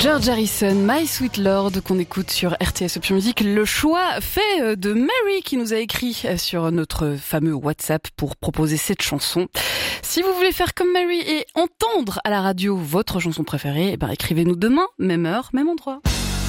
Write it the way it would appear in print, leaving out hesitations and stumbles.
George Harrison, My Sweet Lord, qu'on écoute sur RTS Option Musique. Le choix fait de Mary qui nous a écrit sur notre fameux WhatsApp pour proposer cette chanson. Si vous voulez faire comme Mary et entendre à la radio votre chanson préférée, écrivez-nous demain, même heure, même endroit.